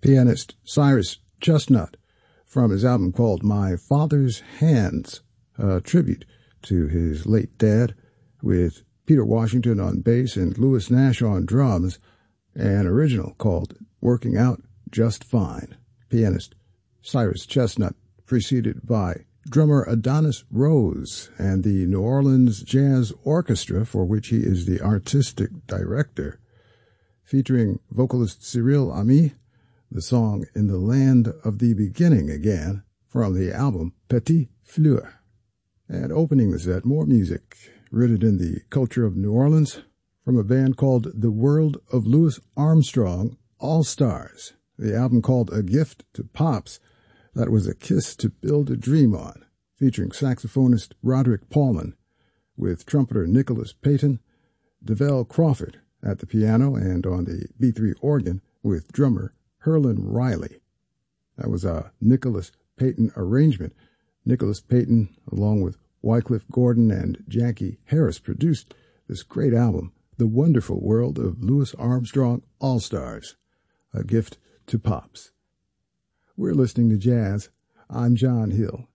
pianist Cyrus Chestnut from his album called My Father's Hands, a tribute to his late dad, with Peter Washington on bass and Louis Nash on drums, an original called Working Out Just Fine. Pianist Cyrus Chestnut, preceded by drummer Adonis Rose and the New Orleans Jazz Orchestra, for which he is the artistic director, featuring vocalist Cyril Ami, the song In the Land of the Beginning Again from the album Petit Fleur. And opening the set, more music rooted in the culture of New Orleans from a band called The World of Louis Armstrong All-Stars, the album called A Gift to Pops, that was a kiss to build a dream on, featuring saxophonist Roderick Paulman, with trumpeter Nicholas Payton, DeVell Crawford at the piano and on the B3 organ with drummer Herlin Riley. That was a Nicholas Payton arrangement. Nicholas Payton, along with Wycliffe Gordon and Jackie Harris, produced this great album, The Wonderful World of Louis Armstrong All-Stars, A Gift to Pops. We're listening to jazz. I'm John Hill.